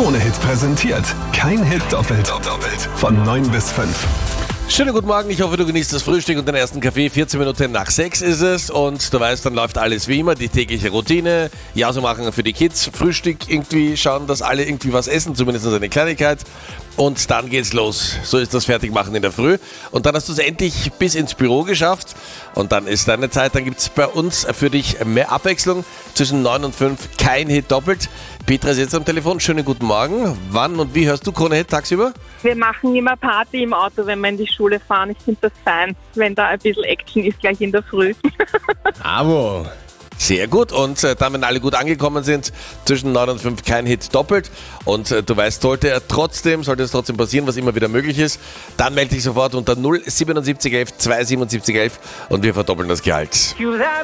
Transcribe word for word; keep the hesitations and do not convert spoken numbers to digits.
Krone-Hit präsentiert. Kein Hit doppelt. doppelt. Von neun bis fünf. Schönen guten Morgen, ich hoffe, du genießt das Frühstück und den ersten Kaffee. vierzehn Minuten nach sechs ist es und du weißt, dann läuft alles wie immer, die tägliche Routine. Jause machen für die Kids, Frühstück irgendwie schauen, dass alle irgendwie was essen, zumindest eine Kleinigkeit. Und dann geht's los. So ist das Fertigmachen in der Früh. Und dann hast du es endlich bis ins Büro geschafft. Und dann ist deine Zeit. Dann gibt's bei uns für dich mehr Abwechslung. Zwischen neun und fünf kein Hit doppelt. Petra ist jetzt am Telefon. Schönen guten Morgen. Wann und wie hörst du Krone-Hit tagsüber? Wir machen immer Party im Auto, wenn wir in die Schule fahren. Ich finde das fein, wenn da ein bisschen Action ist gleich in der Früh. Bravo. Sehr gut. Und äh, dann, wenn alle gut angekommen sind, zwischen neun und fünf kein Hit doppelt. Und äh, du weißt, sollte er trotzdem, sollte es trotzdem passieren, was immer wieder möglich ist, dann melde dich sofort unter null siebenundsiebzig elf zwei siebenundsiebzig elf und wir verdoppeln das Gehalt.